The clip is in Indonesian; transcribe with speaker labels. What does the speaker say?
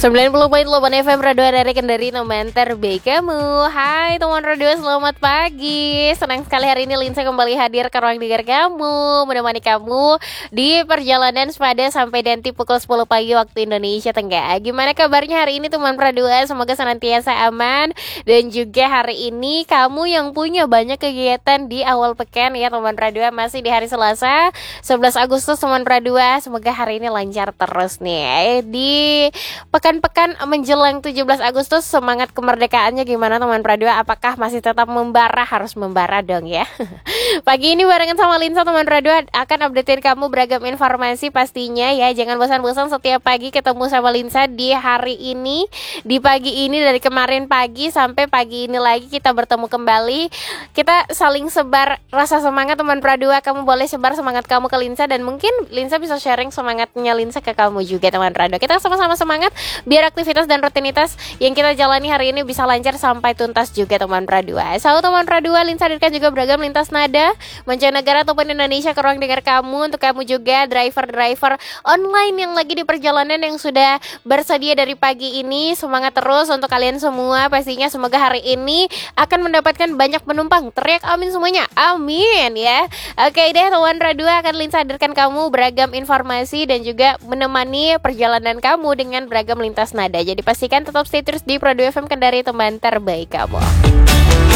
Speaker 1: 90.8 FM Radio dari Kendari, teman terbaik kamu. Hai teman radio, selamat pagi. Senang sekali hari ini Linsa kembali hadir ke ruang dengar kamu, menemani kamu di perjalanan sepada sampai nanti pukul 10 pagi waktu Indonesia Tenggara. Gimana kabarnya hari ini teman radio? Semoga senantiasa aman. Dan juga hari ini kamu yang punya banyak kegiatan di awal pekan ya teman radio, masih di hari Selasa 11 Agustus teman radio. Semoga hari ini lancar terus nih. Di pekan menjelang 17 Agustus, semangat kemerdekaannya gimana teman radio? Apakah masih tetap membara? Harus membara dong ya. Pagi ini barengan sama Linsa teman radio akan updatein kamu beragam informasi pastinya ya. Jangan bosan-bosan setiap pagi ketemu sama Linsa di hari ini, di pagi ini, dari kemarin pagi sampai pagi ini lagi kita bertemu kembali. Kita saling sebar rasa semangat teman radio. Kamu boleh sebar semangat kamu ke Linsa dan mungkin Linsa bisa sharing semangatnya Linsa ke kamu juga teman radio. Kita sama-sama semangat biar aktivitas dan rutinitas yang kita jalani hari ini bisa lancar sampai tuntas juga teman radio. Sahabat teman radio, Linsa hadirkan juga beragam lintas nada mancanegara ataupun Indonesia ke ruang dengar kamu. Untuk kamu juga driver-driver online yang lagi di perjalanan yang sudah bersedia dari pagi ini, semangat terus untuk kalian semua. Pastinya semoga hari ini akan mendapatkan banyak penumpang. Teriak amin semuanya, amin ya. Oke deh teman radio, akan Linsa hadirkan kamu beragam informasi dan juga menemani perjalanan kamu dengan beragam lintas nada. Jadi pastikan tetap stay terus di Pro 2 FM Kendari, teman terbaik kamu.